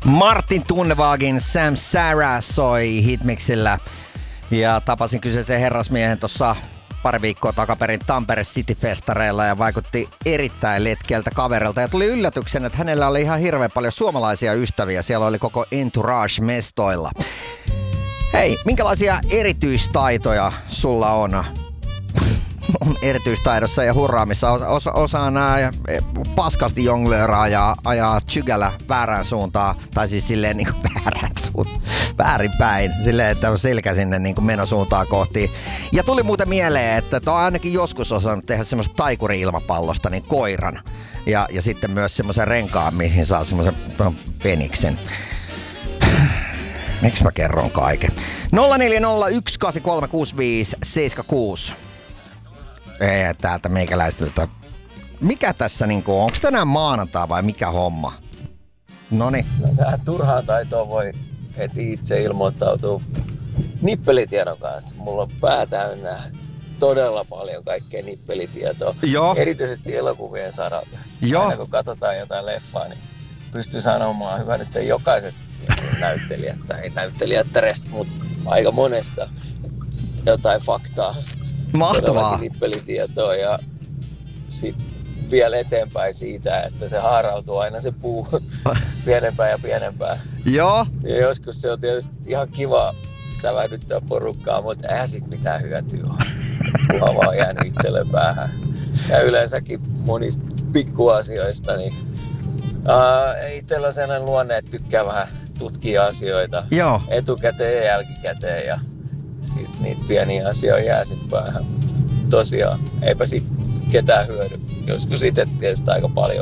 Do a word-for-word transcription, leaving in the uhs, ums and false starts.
Martin Tunnevaagin Sam Sarah soi Hitmixillä. Ja tapasin kyseisen herrasmiehen tuossa pari viikkoa takaperin Tampere City-festareilla ja vaikutti erittäin letkeltä kaverilta. Ja tuli yllätyksen, että hänellä oli ihan hirveän paljon suomalaisia ystäviä. Siellä oli koko entourage mestoilla. Hei, minkälaisia erityistaitoja sulla on? On erityistaidossa ja hurraamissa. Osa, osaa nää paskasti jonglööraa ja ajaa chygällä väärään suuntaan. Tai siis silleen niin kuin väärään suuntaan. Väärinpäin. Silleen, että on selkä sinne niin kuin menosuuntaan kohti. Ja tuli muuten mieleen, että on ainakin joskus osannut tehdä semmoista taikuri-ilmapallosta niin koiran. Ja, ja sitten myös semmoisen renkaan, mihin saa semmoisen peniksen. Miksi mä kerron kaiken? nolla neljä nolla yksi kahdeksan kolme kuusi viisi seitsemän kuusi. Ei, täältä meikäläiseltä. Mikä tässä niinku on? Onko tänään maanantai vai mikä homma? Noniin. No, tähän turhaan taitoon voi heti itse ilmoittautua nippelitiedon kanssa. Mulla on pää täynnä todella paljon kaikkea nippelitietoa. Joo. Erityisesti elokuvien saralta. Joo. Aina kun katsotaan jotain leffaa, niin pystyy sanomaan hyvä nyt ei jokaisesta näyttelijättä, ei näyttelijättärestä, mutta aika monesta jotain faktaa. Mahtavaa. Nippelitietoa ja sitten vielä eteenpäin siitä, että se haarautuu aina se puu pienempään ja pienempään. Joo. Ja joskus se on tietysti ihan kiva sävähdyttää porukkaa, mutta eihän sit mitään hyötyä ole. Kunhan vaan jäänyt itselle päähän. Ja yleensäkin monista pikkuasioista, niin uh, itsellä on sellainen luonne, että tykkää vähän tutkia asioita. Joo. Etukäteen ja jälkikäteen ja sit niitä pieniä asioita jää sit päähän. Tosiaan, eipä sit ketään hyödy. Joskus itse tietysti aika paljon